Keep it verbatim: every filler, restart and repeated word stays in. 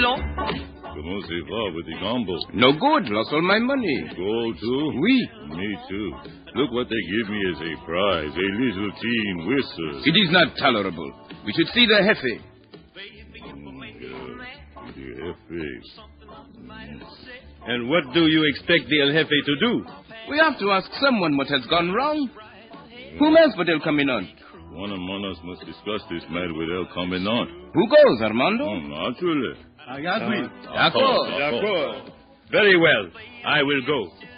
long? Comment ça va with the gamble? No good. Lost all my money. Gold, too? Oui. Me, too. Look what they give me as a prize. A little tin whistle. It is not tolerable. We should see the Jefe. Mm, yeah. The Jefe. Mm. And what do you expect the El Jefe to do? We have to ask someone what has gone wrong. Whom else but El Commandant? One among us must discuss this matter with El Commandant. Who goes, Armando? Oh, naturally. I agree. D'accord. D'accord. Very well. I will go.